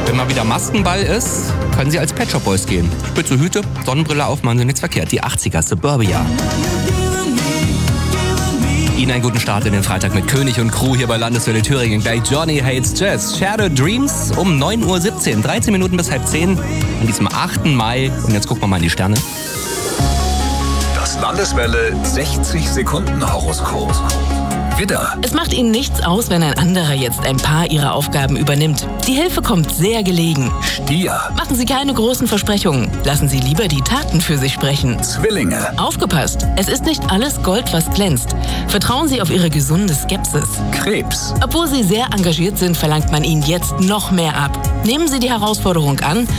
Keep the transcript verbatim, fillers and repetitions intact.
Wenn mal wieder Maskenball ist, können Sie als Pet Shop Boys gehen. Spitze Hüte, Sonnenbrille auf, machen Sie nichts verkehrt. Die achtziger, Suburbia. Ihnen einen guten Start in den Freitag mit König und Crew hier bei Landeswelle Thüringen. Bei Johnny Hates Jazz. Shadow Dreams um neun Uhr siebzehn. dreizehn Minuten bis halb zehn an diesem achten Mai. Und jetzt gucken wir mal in die Sterne. Das Landeswelle sechzig Sekunden Horoskop. Widder. Es macht Ihnen nichts aus, wenn ein anderer jetzt ein paar Ihrer Aufgaben übernimmt. Die Hilfe kommt sehr gelegen. Stier. Machen Sie keine großen Versprechungen. Lassen Sie lieber die Taten für sich sprechen. Zwillinge. Aufgepasst! Es ist nicht alles Gold, was glänzt. Vertrauen Sie auf Ihre gesunde Skepsis. Krebs. Obwohl Sie sehr engagiert sind, verlangt man Ihnen jetzt noch mehr ab. Nehmen Sie die Herausforderung an